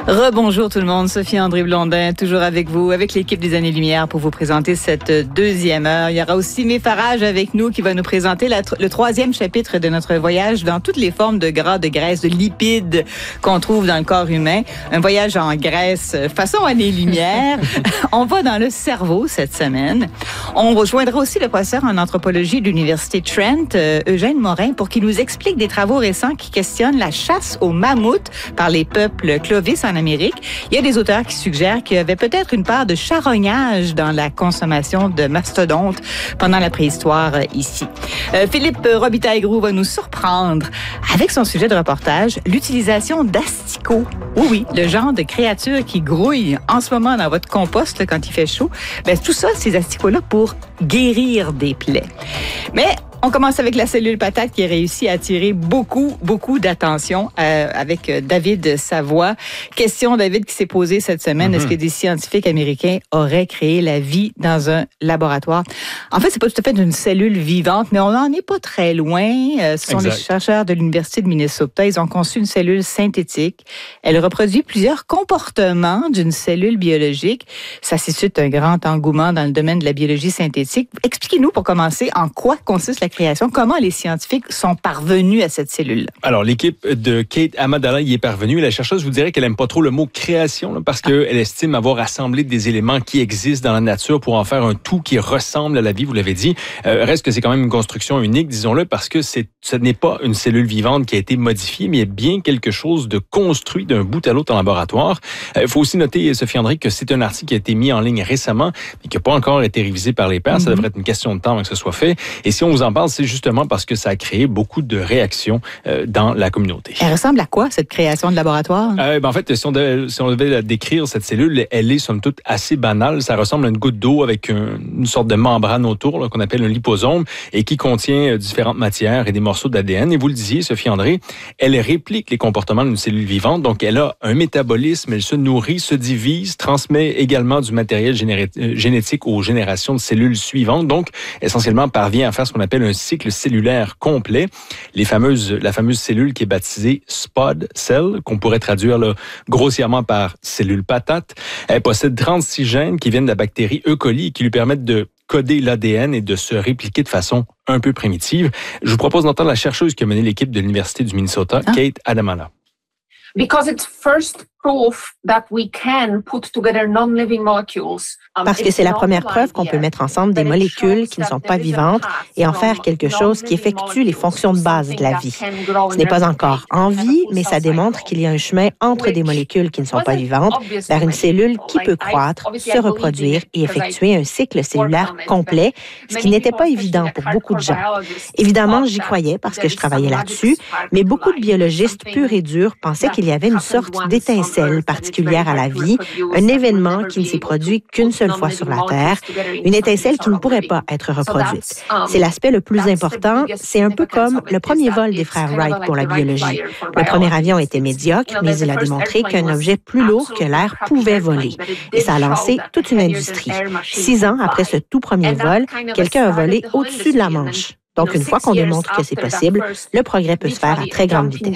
Rebonjour tout le monde, Sophie André Blondin, toujours avec vous, avec l'équipe des Années-Lumière pour vous présenter cette deuxième heure. Il y aura aussi Mé Farage avec nous qui va nous présenter le troisième chapitre de notre voyage dans toutes les formes de gras, de graisse, de lipides qu'on trouve dans le corps humain. Un voyage en Grèce façon Années-Lumière. On va dans le cerveau cette semaine. On rejoindra aussi le professeur en anthropologie de l'Université Trent, Eugène Morin, pour qu'il nous explique des travaux récents qui questionnent la chasse aux mammouths par les peuples Clovis en Amérique. Il y a des auteurs qui suggèrent qu'il y avait peut-être une part de charognage dans la consommation de mastodontes pendant la préhistoire ici. Philippe Robitaille-Groux va nous surprendre avec son sujet de reportage, l'utilisation d'asticots. Oui, le genre de créatures qui grouillent en ce moment dans votre compost là, quand il fait chaud. Ben, tout ça, ces asticots-là pour guérir des plaies. Mais on commence avec la cellule patate qui a réussi à attirer beaucoup d'attention avec David Savoie. Question, David, qui s'est posée cette semaine. Est-ce que des scientifiques américains auraient créé la vie dans un laboratoire? En fait, c'est pas tout à fait une cellule vivante, mais on n'en est pas très loin. Ce sont les chercheurs de l'Université de Minnesota. Ils ont conçu une cellule synthétique. Elle reproduit plusieurs comportements d'une cellule biologique. Ça suscite un grand engouement dans le domaine de la biologie synthétique. Expliquez-nous, pour commencer, en quoi consiste la création. Comment les scientifiques sont parvenus à cette cellule-là? Alors, l'équipe de Kate Amadala y est parvenue. La chercheuse vous dirait qu'elle aime pas trop le mot création là, parce qu'elle estime avoir assemblé des éléments qui existent dans la nature pour en faire un tout qui ressemble à la vie, vous l'avez dit. Reste que c'est quand même une construction unique, disons-le, parce que ce n'est pas une cellule vivante qui a été modifiée, mais bien quelque chose de construit d'un bout à l'autre en laboratoire. Il faut aussi noter, Sophie André, que c'est un article qui a été mis en ligne récemment, mais qui n'a pas encore été révisé par les pairs. Ça devrait être une question de temps avant que ce soit fait. Et si on vous en parle, c'est justement parce que ça a créé beaucoup de réactions dans la communauté. Elle ressemble à quoi, cette création de laboratoire? En fait, si on devait la décrire, cette cellule, elle est somme toute assez banale. Ça ressemble à une goutte d'eau avec une sorte de membrane autour là, qu'on appelle un liposome et qui contient différentes matières et des morceaux d'ADN. Et vous le disiez, Sophie André, elle réplique les comportements d'une cellule vivante. Donc, elle a un métabolisme, elle se nourrit, se divise, transmet également du matériel génétique aux générations de cellules suivantes. Donc, essentiellement, parvient à faire ce qu'on appelle un cycle cellulaire complet. La fameuse cellule qui est baptisée spod cell, qu'on pourrait traduire là, grossièrement par cellule patate. Elle possède 36 gènes qui viennent de la bactérie E. coli et qui lui permettent de coder l'ADN et de se répliquer de façon un peu primitive. Je vous propose d'entendre la chercheuse qui a mené l'équipe de l'Université du Minnesota, Kate Amadala. Because it's first proof that we can put together non-living molecules. Parce que c'est la première preuve qu'on peut mettre ensemble des molécules qui ne sont pas vivantes et en faire quelque chose qui effectue les fonctions de base de la vie. Ce n'est pas encore en vie, mais ça démontre qu'il y a un chemin entre des molécules qui ne sont pas vivantes vers une cellule qui peut croître, se reproduire et effectuer un cycle cellulaire complet, ce qui n'était pas évident pour beaucoup de gens. Évidemment, j'y croyais parce que je travaillais là-dessus, mais beaucoup de biologistes purs et durs pensaient qu'il y avait une sorte d'étincelle particulière à la vie, un événement qui ne s'est produit qu'une seule fois sur la Terre, une étincelle qui ne pourrait pas être reproduite. C'est l'aspect le plus important. C'est un peu comme le premier vol des frères Wright pour la biologie. Le premier avion était médiocre, mais il a démontré qu'un objet plus lourd que l'air pouvait voler. Et ça a lancé toute une industrie. 6 ans après ce tout premier vol, quelqu'un a volé au-dessus de la Manche. Donc, une fois qu'on démontre que c'est possible, le progrès peut se faire à très grande vitesse.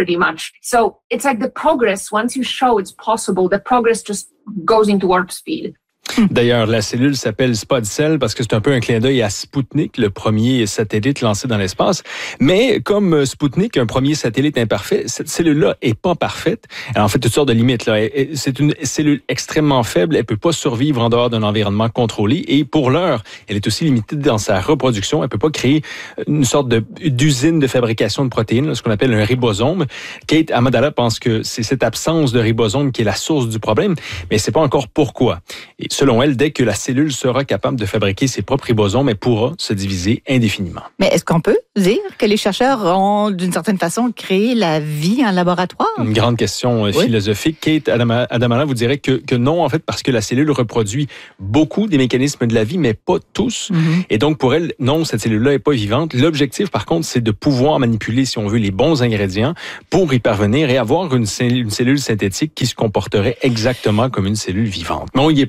So it's like the progress, once you show it's possible, the progress just goes into warp speed. D'ailleurs, la cellule s'appelle Spod Cell parce que c'est un peu un clin d'œil à Sputnik, le premier satellite lancé dans l'espace. Mais comme Sputnik, un premier satellite imparfait, cette cellule-là est pas parfaite. Elle a en fait toutes sortes de limites. Là. C'est une cellule extrêmement faible. Elle peut pas survivre en dehors d'un environnement contrôlé. Et pour l'heure, elle est aussi limitée dans sa reproduction. Elle peut pas créer une sorte d'usine de fabrication de protéines, ce qu'on appelle un ribosome. Kate Amadala pense que c'est cette absence de ribosome qui est la source du problème, mais c'est pas encore pourquoi. Et selon elle, dès que la cellule sera capable de fabriquer ses propres ribosomes, elle pourra se diviser indéfiniment. Mais est-ce qu'on peut dire que les chercheurs ont, d'une certaine façon, créé la vie en laboratoire? Une grande question philosophique. Kate Amadala vous dirait que non, en fait, parce que la cellule reproduit beaucoup des mécanismes de la vie, mais pas tous. Et donc, pour elle, non, cette cellule-là n'est pas vivante. L'objectif, par contre, c'est de pouvoir manipuler, si on veut, les bons ingrédients pour y parvenir et avoir une cellule synthétique qui se comporterait exactement comme une cellule vivante. Mais on n'y est pas encore.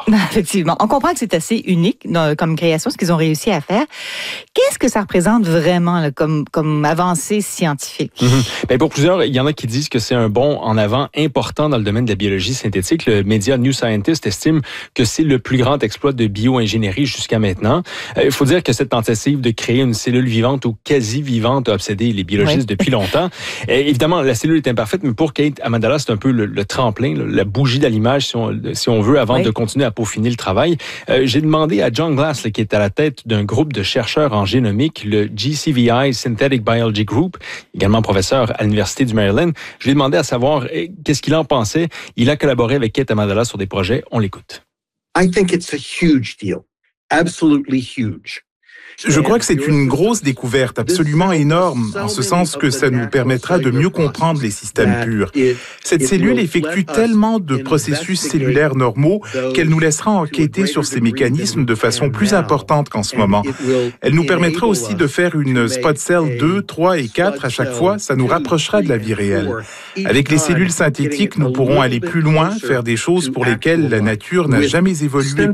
Effectivement. On comprend que c'est assez unique comme création, ce qu'ils ont réussi à faire. Qu'est-ce que ça représente vraiment là, comme avancée scientifique? Bien, pour plusieurs, il y en a qui disent que c'est un bond en avant important dans le domaine de la biologie synthétique. Le média New Scientist estime que c'est le plus grand exploit de bioingénierie jusqu'à maintenant. Il faut dire que cette tentative de créer une cellule vivante ou quasi vivante a obsédé les biologistes depuis longtemps. Évidemment, la cellule est imparfaite, mais pour Kate Amandala, c'est un peu le tremplin, la bougie d'allumage, si on veut, avant de continuer à peaufiner le travail. J'ai demandé à John Glass, qui est à la tête d'un groupe de chercheurs en génomique, le GCVI Synthetic Biology Group, également professeur à l'Université du Maryland. Je lui ai demandé à savoir qu'est-ce qu'il en pensait. Il a collaboré avec Kate Amandala sur des projets. On l'écoute. I think it's a huge deal. Absolutely huge. Je crois que c'est une grosse découverte, absolument énorme, en ce sens que ça nous permettra de mieux comprendre les systèmes purs. Cette cellule effectue tellement de processus cellulaires normaux qu'elle nous laissera enquêter sur ces mécanismes de façon plus importante qu'en ce moment. Elle nous permettra aussi de faire une spot cell 2, 3 et 4 à chaque fois. Ça nous rapprochera de la vie réelle. Avec les cellules synthétiques, nous pourrons aller plus loin, faire des choses pour lesquelles la nature n'a jamais évolué.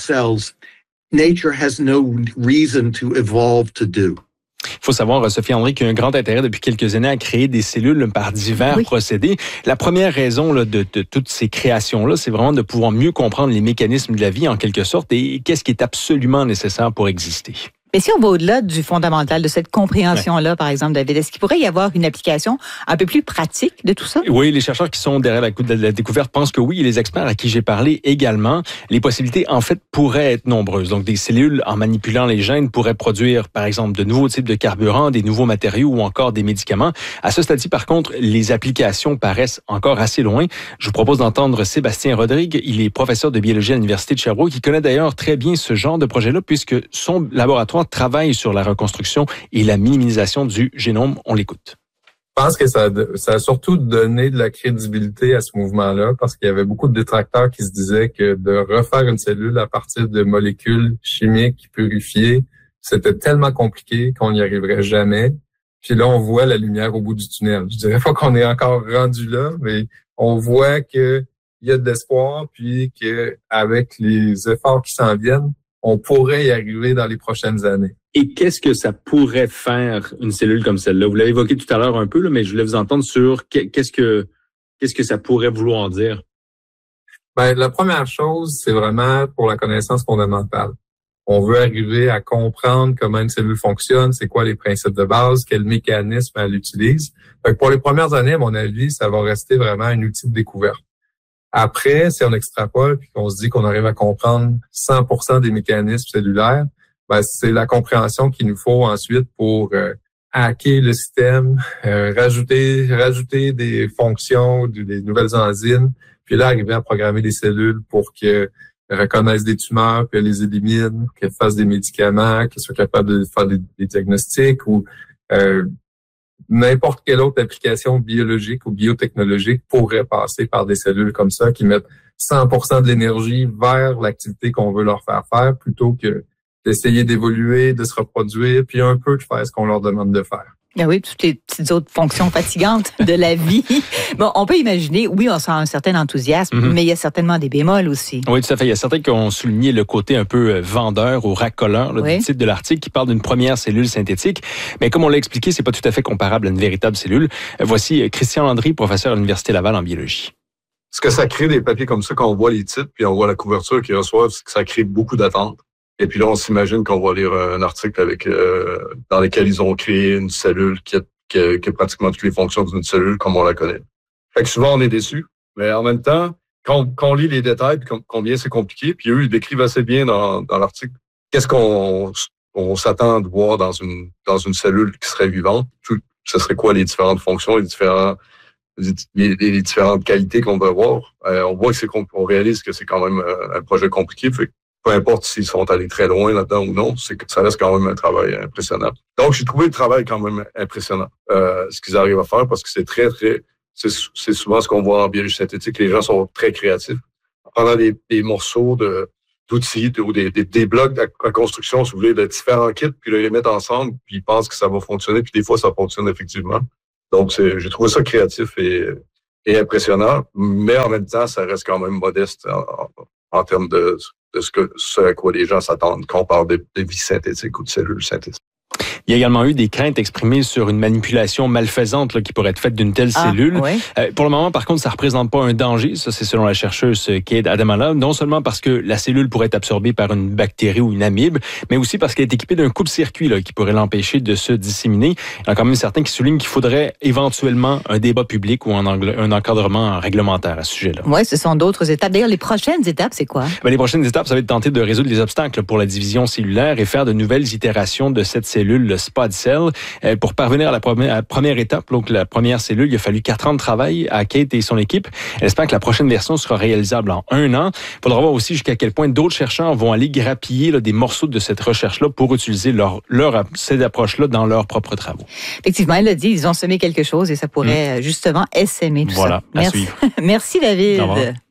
Nature has no reason to evolve to do. Il faut savoir, Sophie André, qu'il y a un grand intérêt depuis quelques années à créer des cellules par divers procédés. La première raison de toutes ces créations-là, c'est vraiment de pouvoir mieux comprendre les mécanismes de la vie en quelque sorte et qu'est-ce qui est absolument nécessaire pour exister. Mais si on va au-delà du fondamental, de cette compréhension-là, par exemple, David, est-ce qu'il pourrait y avoir une application un peu plus pratique de tout ça? Oui, les chercheurs qui sont derrière la découverte pensent que oui, et les experts à qui j'ai parlé également. Les possibilités, en fait, pourraient être nombreuses. Donc, des cellules, en manipulant les gènes, pourraient produire, par exemple, de nouveaux types de carburants, des nouveaux matériaux ou encore des médicaments. À ce stade-ci, par contre, les applications paraissent encore assez loin. Je vous propose d'entendre Sébastien Rodrigue. Il est professeur de biologie à l'Université de Sherbrooke. Il connaît d'ailleurs très bien ce genre de projet-là puisque son laboratoire travaille sur la reconstruction et la minimisation du génome. On l'écoute. Je pense que ça a surtout donné de la crédibilité à ce mouvement-là parce qu'il y avait beaucoup de détracteurs qui se disaient que de refaire une cellule à partir de molécules chimiques purifiées, c'était tellement compliqué qu'on n'y arriverait jamais. Puis là, on voit la lumière au bout du tunnel. Je dirais pas qu'on est encore rendu là, mais on voit que il y a de l'espoir puis que avec les efforts qui s'en viennent, on pourrait y arriver dans les prochaines années. Et qu'est-ce que ça pourrait faire, une cellule comme celle-là? Vous l'avez évoqué tout à l'heure un peu, là, mais je voulais vous entendre sur qu'est-ce que ça pourrait vouloir dire? Ben, la première chose, c'est vraiment pour la connaissance fondamentale. On veut arriver à comprendre comment une cellule fonctionne, c'est quoi les principes de base, quel mécanisme elle utilise. Donc, pour les premières années, à mon avis, ça va rester vraiment un outil de découverte. Après, si on extrapole puis qu'on se dit qu'on arrive à comprendre 100% des mécanismes cellulaires, ben c'est la compréhension qu'il nous faut ensuite pour hacker le système, rajouter des fonctions, des nouvelles enzymes, puis là arriver à programmer des cellules pour qu'elles reconnaissent des tumeurs, puis elles les éliminent, qu'elles fassent des médicaments, qu'elles soient capables de faire des diagnostics ou n'importe quelle autre application biologique ou biotechnologique pourrait passer par des cellules comme ça qui mettent 100% de l'énergie vers l'activité qu'on veut leur faire faire plutôt que d'essayer d'évoluer, de se reproduire, puis un peu de faire ce qu'on leur demande de faire. Ben oui, toutes les petites autres fonctions fatigantes de la vie. Bon, on peut imaginer, oui, on sent un certain enthousiasme, mais il y a certainement des bémols aussi. Oui, tout à fait. Il y a certains qui ont souligné le côté un peu vendeur ou racoleur du titre de l'article qui parle d'une première cellule synthétique. Mais comme on l'a expliqué, c'est pas tout à fait comparable à une véritable cellule. Voici Christian Landry, professeur à l'Université Laval en biologie. Ce que ça crée des papiers comme ça, quand on voit les titres, puis on voit la couverture qu'ils reçoivent, c'est que ça crée beaucoup d'attentes. Et puis là, on s'imagine qu'on va lire un article avec dans lequel ils ont créé une cellule qui a pratiquement toutes les fonctions d'une cellule comme on la connaît. Fait que souvent, on est déçus. Mais en même temps, quand on lit les détails, puis combien c'est compliqué, puis eux, ils décrivent assez bien dans l'article qu'est-ce qu'on s'attend de voir dans une cellule qui serait vivante. Ce serait quoi les différentes fonctions, les différentes qualités qu'on va avoir. On voit que on réalise que c'est quand même un projet compliqué. Fait que peu importe s'ils sont allés très loin là-dedans ou non, c'est que ça reste quand même un travail impressionnant. Donc, j'ai trouvé le travail quand même impressonnant, ce qu'ils arrivent à faire, parce que c'est c'est souvent ce qu'on voit en biologie synthétique, les gens sont très créatifs. Pendant des morceaux d'outils ou des blocs de construction, si vous voulez, de différents kits, puis là, ils les mettent ensemble, puis ils pensent que ça va fonctionner, puis des fois, ça fonctionne effectivement. Donc, j'ai trouvé ça créatif et impressionnant, mais en même temps, ça reste quand même modeste en termes de ce à quoi les gens s'attendent quand on parle de vie synthétique ou de cellules synthétiques. Il y a également eu des craintes exprimées sur une manipulation malfaisante qui pourrait être faite d'une telle cellule. Oui. Pour le moment, par contre, ça ne représente pas un danger. Ça, c'est selon la chercheuse Kate Adamala. Non seulement parce que la cellule pourrait être absorbée par une bactérie ou une amibe, mais aussi parce qu'elle est équipée d'un coupe-circuit qui pourrait l'empêcher de se disséminer. Il y en a quand même certains qui soulignent qu'il faudrait éventuellement un débat public ou un encadrement réglementaire à ce sujet-là. Oui, ce sont d'autres étapes. D'ailleurs, les prochaines étapes, c'est quoi? Les prochaines étapes, ça va être tenter de résoudre les obstacles pour la division cellulaire et faire de nouvelles itérations de cette cellule, le SPOD cell. Pour parvenir à la première étape, donc la première cellule, il a fallu 4 ans de travail à Kate et son équipe. Elle espère que la prochaine version sera réalisable en 1 an. Il faudra voir aussi jusqu'à quel point d'autres chercheurs vont aller grappiller des morceaux de cette recherche-là pour utiliser ces approches-là dans leurs propres travaux. Effectivement, elle a dit, ils ont semé quelque chose et ça pourrait justement essaimer tout ça. Voilà, à suivre. Merci David.